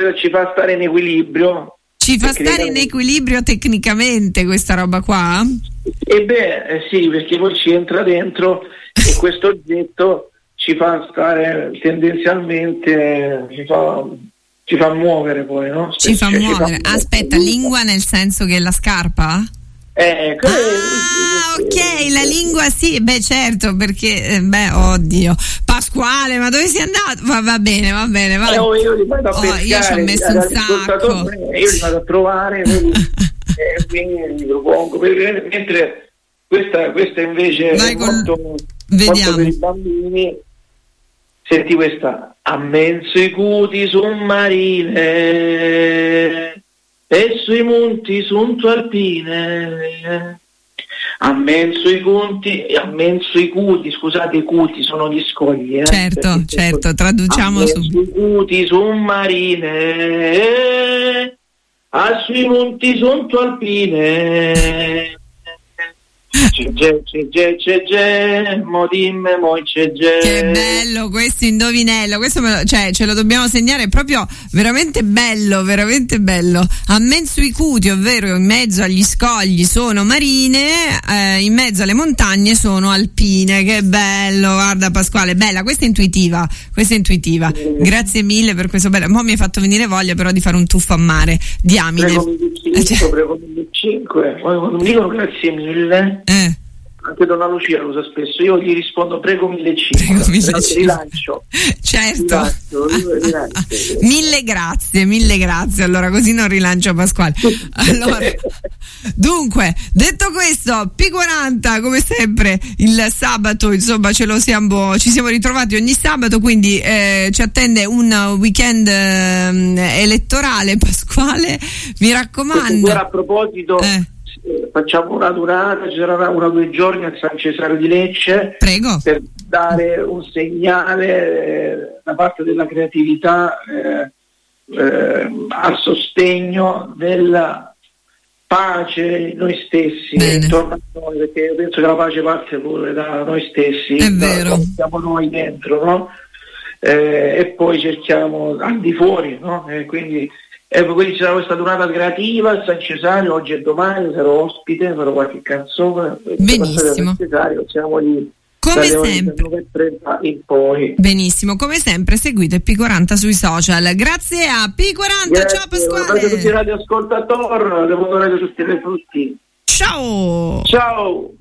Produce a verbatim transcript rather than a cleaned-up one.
ci fa stare in equilibrio. Ci fa stare in equilibrio tecnicamente questa roba qua? E beh, eh sì, perché poi ci entra dentro e questo oggetto ci fa stare tendenzialmente, ci fa, ci fa muovere poi, no? Ci fa cioè, muovere. Ci fa Aspetta, lingua nel senso che la scarpa? Eh, ah, ok, la lingua sì, beh certo, perché, beh, oddio, Pasquale, ma dove sei andato? Va, va bene, va bene, va. Eh, oh, io li vado a oh, pescare, io ci ho messo un sacco. Io li vado a trovare, eh, quindi li propongo, mentre questa, questa invece Vai è con... molto, Vediamo. molto per i bambini. Senti questa: ammenso i cuti sottomarine e sui monti sunto alpine, ammenso i conti, ammenso i cuti, scusate, i cuti sono gli scogli, eh, certo, certo, traduciamo su. I cuti sottomarine, a sui monti sunto alpine. C'è c'è c'è c'è c'è mo dimme mo c'è c'è. Che bello questo indovinello, questo me lo, cioè ce lo dobbiamo segnare, è proprio veramente bello, veramente bello. Ammen sui cuti, ovvero in mezzo agli scogli sono marine, eh, in mezzo alle montagne sono alpine. Che bello, guarda Pasquale, bella, questa è intuitiva, questa è intuitiva. Grazie mille per questo bello. Mo' mi hai fatto venire voglia però di fare un tuffo a mare, diamine. Prego millecinque, prego millecinque, quando mi dicono grazie mille. Eh. Anche Donna Lucia lo sa spesso, io gli rispondo prego millecinque, rilancio. Certo. Rilancio, rilancio. Mille grazie, mille grazie, allora così non rilancio Pasquale. Allora, dunque, detto questo, P quaranta come sempre il sabato, insomma ce lo siamo, ci siamo ritrovati ogni sabato, quindi eh, ci attende un weekend eh, elettorale, Pasquale, mi raccomando. A proposito, eh. facciamo una durata, ci sarà una o due giorni a San Cesare di Lecce. Prego. Per dare un segnale eh, da parte della creatività eh, eh, a sostegno della pace noi stessi intorno a noi, perché io penso che la pace parte pure da noi stessi, è vero, da, siamo noi dentro, no? Eh, e poi cerchiamo al di fuori, no? Eh, quindi E quindi c'era questa durata creativa a San Cesario, oggi e domani sarò ospite, farò qualche canzone. Benissimo. Cesario, siamo lì come sempre in poi. Benissimo, come sempre seguite P quaranta sui social. Grazie a P quaranta. Grazie, ciao Pasquale. Grazie a tutti i radioascoltatori, devo donare tutti i frutti. Ciao. Ciao.